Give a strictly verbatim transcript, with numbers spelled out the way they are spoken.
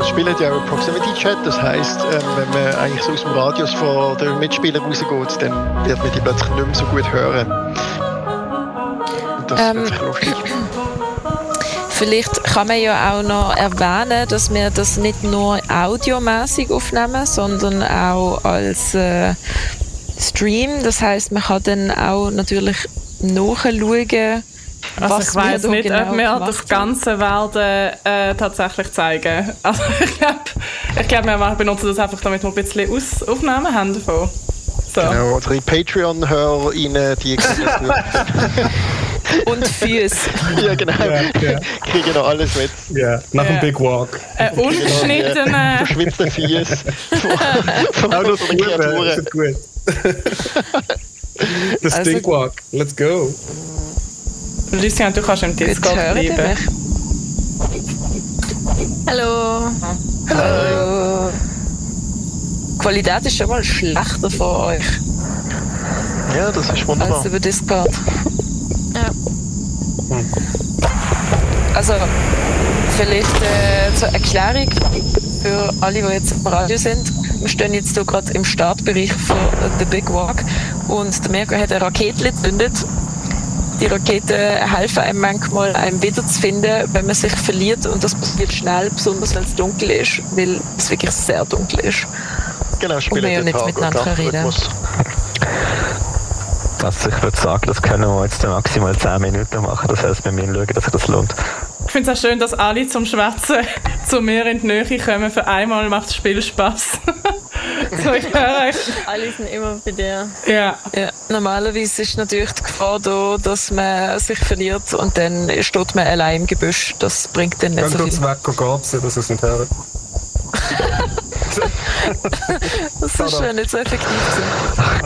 spielen ja auch Proximity Chat, das heisst, ähm, wenn man eigentlich so aus dem Radius von den Mitspielern rausgeht, dann wird man die plötzlich nicht mehr so gut hören. Und das ähm, wird sicher lustig. Vielleicht kann man ja auch noch erwähnen, dass wir das nicht nur audiomäßig aufnehmen, sondern auch als äh, Stream. Das heisst, man kann dann auch natürlich nachschauen, also was ich weiss wir nicht, genau ob wir das ganze Welt äh, tatsächlich zeigen. Also ich glaube, ich glaub, wir benutzen das einfach, damit wir ein bisschen Aus- Aufnahmen haben davon. So. Genau, unsere Patreon-HörerInnen, die können und Füße. Ja, genau. Ja, ja. Kriegen noch alles mit. Ja, nach dem ja. Big Walk. Äh, ungeschnittene... Verschwitzte Füße von, von unseren Kreaturen. Das ist gut. Das also, Big Walk. Let's go. Lucien, du kannst im Discord bleiben. Hallo. Hallo. Die Qualität ist schon mal schlechter von euch. Ja, das ist wunderbar. Als über Discord. Ja. Hm. Also, vielleicht äh, zur Erklärung für alle, die jetzt im Radio sind. Wir stehen jetzt hier gerade im Startbereich von The Big Walk und der Mirko hat eine Rakete gezündet. Die Raketen helfen einem manchmal, einem wiederzufinden, wenn man sich verliert, und das passiert schnell, besonders wenn es dunkel ist, weil es wirklich sehr dunkel ist. Genau, spielen und wir ja nicht miteinander reden. Also ich würde sagen, das können wir jetzt maximal zehn Minuten machen. Das heisst, wir müssen schauen, dass sich das lohnt. Ich finde es auch schön, dass alle zum Schwätzen zu mir in die Nähe kommen. Für einmal macht das Spiel Spass. So, ich höre euch. Alle sind immer bei dir. Ja. Ja. Normalerweise ist natürlich die Gefahr da, dass man sich verliert und dann steht man allein im Gebüsch. Das bringt dann nicht dann so viel. Dann tut es weg, gab's, dass es nicht hören. Das ist ja nicht so effektiv.